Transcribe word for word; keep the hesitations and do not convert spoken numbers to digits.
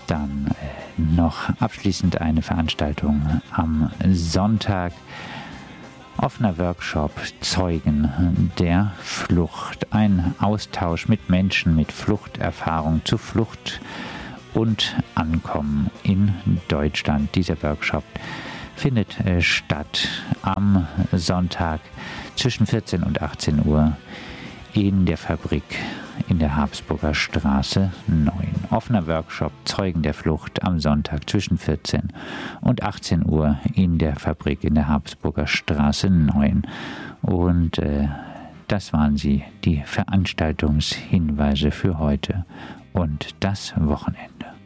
Dann äh, noch abschließend eine Veranstaltung am Sonntag. Offener Workshop Zeugen der Flucht. Ein Austausch mit Menschen mit Fluchterfahrung zu Flucht und Ankommen in Deutschland. Dieser Workshop findet äh, statt am Sonntag zwischen vierzehn und achtzehn Uhr in der Fabrik in der Habsburger Straße neun. Offener Workshop Zeugen der Flucht am Sonntag zwischen vierzehn und achtzehn Uhr in der Fabrik in der Habsburger Straße neun. Und äh, das waren sie, die Veranstaltungshinweise für heute und das Wochenende.